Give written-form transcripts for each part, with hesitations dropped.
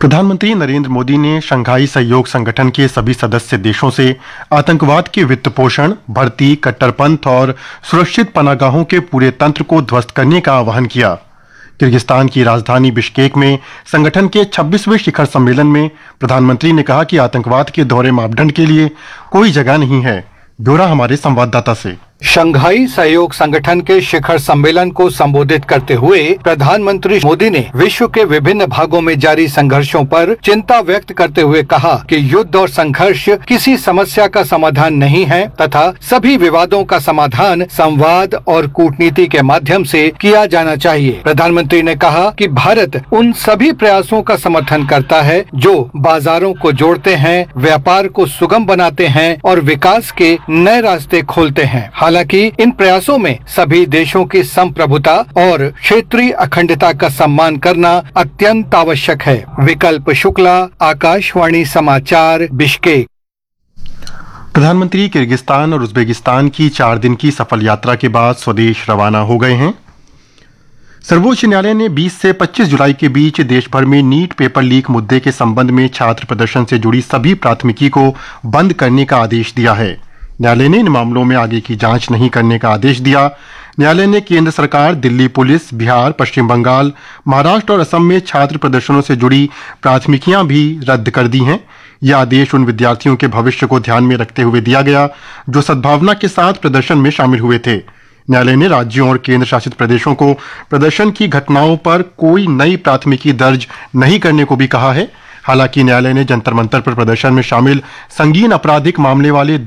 प्रधानमंत्री नरेंद्र मोदी ने शंघाई सहयोग संगठन के सभी सदस्य देशों से आतंकवाद के वित्त पोषण, भर्ती, कट्टरपंथ और सुरक्षित पनाहगाहों के पूरे तंत्र को ध्वस्त करने का आह्वान किया। किर्गिस्तान की राजधानी बिश्केक में संगठन के 26वें शिखर सम्मेलन में प्रधानमंत्री ने कहा कि आतंकवाद के दोहरे मापदंड के लिए कोई जगह नहीं है। ब्यौरा हमारे संवाददाता से। शंघाई सहयोग संगठन के शिखर सम्मेलन को संबोधित करते हुए प्रधानमंत्री मोदी ने विश्व के विभिन्न भागों में जारी संघर्षों पर चिंता व्यक्त करते हुए कहा कि युद्ध और संघर्ष किसी समस्या का समाधान नहीं है तथा सभी विवादों का समाधान संवाद और कूटनीति के माध्यम से किया जाना चाहिए। प्रधानमंत्री ने कहा कि भारत उन सभी प्रयासों का समर्थन करता है जो बाजारों को जोड़ते हैं, व्यापार को सुगम बनाते हैं और विकास के नए रास्ते खोलते हैं। हालांकि इन प्रयासों में सभी देशों की संप्रभुता और क्षेत्रीय अखंडता का सम्मान करना अत्यंत आवश्यक है। विकल्प शुक्ला, आकाशवाणी समाचार, बिश्केक। प्रधानमंत्री किर्गिस्तान और उज्बेकिस्तान की 4 दिन की सफल यात्रा के बाद स्वदेश रवाना हो गए हैं। सर्वोच्च न्यायालय ने 20 से 25 जुलाई के बीच देश भर में नीट पेपर लीक मुद्दे के संबंध में छात्र प्रदर्शन से जुड़ी सभी प्राथमिकी को बंद करने का आदेश दिया है। न्यायालय ने इन मामलों में आगे की जांच नहीं करने का आदेश दिया। न्यायालय ने केंद्र सरकार, दिल्ली पुलिस, बिहार, पश्चिम बंगाल, महाराष्ट्र और असम में छात्र प्रदर्शनों से जुड़ी प्राथमिकियां भी रद्द कर दी हैं। यह आदेश उन विद्यार्थियों के भविष्य को ध्यान में रखते हुए दिया गया जो सद्भावना के साथ प्रदर्शन में शामिल हुए थे। न्यायालय ने राज्यों और केंद्र शासित प्रदेशों को प्रदर्शन की घटनाओं पर कोई नई प्राथमिकी दर्ज नहीं करने को भी कहा है। हालांकि न्यायालय ने जंतर मंतर पर प्रदर्शन में शामिल संगीन आपराधिक मामले वाले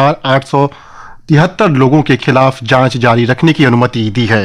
2873 लोगों के खिलाफ जांच जारी रखने की अनुमति दी है।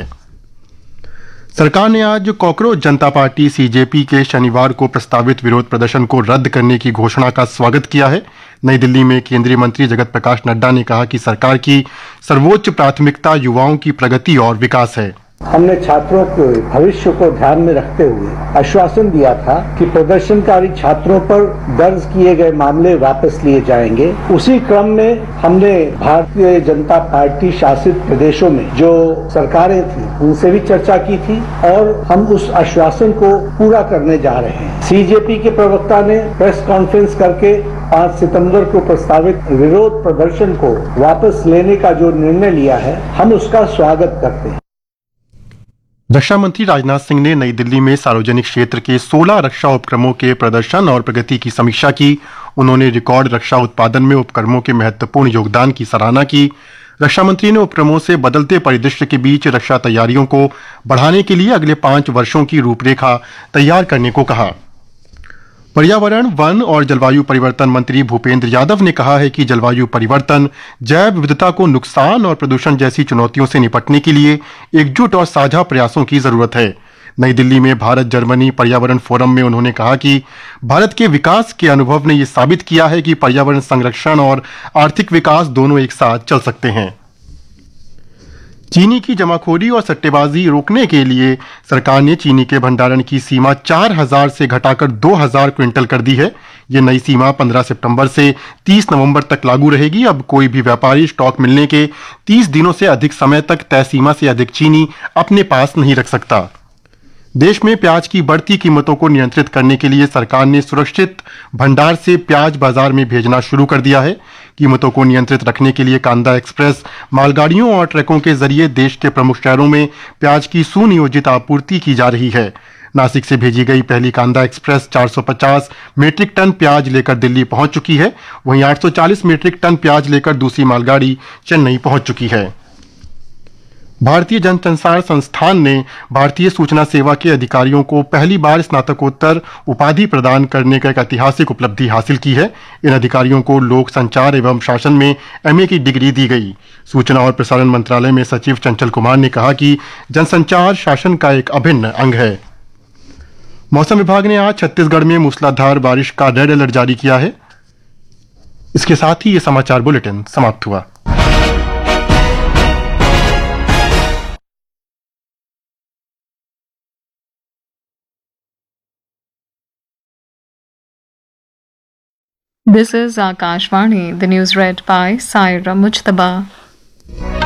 सरकार ने आज कॉकरोच जनता पार्टी सीजेपी के शनिवार को प्रस्तावित विरोध प्रदर्शन को रद्द करने की घोषणा का स्वागत किया है। नई दिल्ली में केंद्रीय मंत्री जगत प्रकाश नड्डा ने कहा कि सरकार की सर्वोच्च प्राथमिकता युवाओं की प्रगति और विकास है। हमने छात्रों के भविष्य को ध्यान में रखते हुए आश्वासन दिया था कि प्रदर्शनकारी छात्रों पर दर्ज किए गए मामले वापस लिए जाएंगे। उसी क्रम में हमने भारतीय जनता पार्टी शासित प्रदेशों में जो सरकारें थी उनसे भी चर्चा की थी और हम उस आश्वासन को पूरा करने जा रहे हैं। सीजेपी के प्रवक्ता ने प्रेस कॉन्फ्रेंस करके 5 सितंबर को प्रस्तावित विरोध प्रदर्शन को वापस लेने का जो निर्णय लिया है हम उसका स्वागत करते हैं। रक्षा मंत्री राजनाथ सिंह ने नई दिल्ली में सार्वजनिक क्षेत्र के 16 रक्षा उपक्रमों के प्रदर्शन और प्रगति की समीक्षा की। उन्होंने रिकॉर्ड रक्षा उत्पादन में उपक्रमों के महत्वपूर्ण योगदान की सराहना की। रक्षा मंत्री ने उपक्रमों से बदलते परिदृश्य के बीच रक्षा तैयारियों को बढ़ाने के लिए अगले 5 वर्षों की रूपरेखा तैयार करने को कहा। पर्यावरण, वन और जलवायु परिवर्तन मंत्री भूपेंद्र यादव ने कहा है कि जलवायु परिवर्तन, जैव विविधता को नुकसान और प्रदूषण जैसी चुनौतियों से निपटने के लिए एकजुट और साझा प्रयासों की जरूरत है। नई दिल्ली में भारत जर्मनी पर्यावरण फोरम में उन्होंने कहा कि भारत के विकास के अनुभव ने यह साबित किया है कि पर्यावरण संरक्षण और आर्थिक विकास दोनों एक साथ चल सकते हैं। चीनी की जमाखोरी और सट्टेबाजी रोकने के लिए सरकार ने चीनी के भंडारण की सीमा 4000 से घटाकर 2000 क्विंटल कर दी है। ये नई सीमा 15 सितंबर से 30 नवंबर तक लागू रहेगी। अब कोई भी व्यापारी स्टॉक मिलने के 30 दिनों से अधिक समय तक तय सीमा से अधिक चीनी अपने पास नहीं रख सकता। देश में प्याज की बढ़ती कीमतों को नियंत्रित करने के लिए सरकार ने सुरक्षित भंडार से प्याज बाजार में भेजना शुरू कर दिया है। कीमतों को नियंत्रित रखने के लिए कांदा एक्सप्रेस मालगाड़ियों और ट्रकों के जरिए देश के प्रमुख शहरों में प्याज की सुनियोजित आपूर्ति की जा रही है। नासिक से भेजी गई पहली कांदा एक्सप्रेस 450 मीट्रिक टन प्याज लेकर दिल्ली पहुंच चुकी है। वहीं 840 मीट्रिक टन प्याज लेकर दूसरी मालगाड़ी चेन्नई पहुंच चुकी है। भारतीय जनसंचार संस्थान ने भारतीय सूचना सेवा के अधिकारियों को पहली बार स्नातकोत्तर उपाधि प्रदान करने का एक ऐतिहासिक उपलब्धि हासिल की है। इन अधिकारियों को लोक संचार एवं शासन में एमए की डिग्री दी गई। सूचना और प्रसारण मंत्रालय में सचिव चंचल कुमार ने कहा कि जनसंचार शासन का एक अभिन्न अंग है। मौसम विभाग ने आज छत्तीसगढ़ में मूसलाधार बारिश का रेड अलर्ट जारी किया है। इसके साथ ही ये समाचार बुलेटिन समाप्त हुआ। This is Akashvani, the news read by Saira Mujtaba.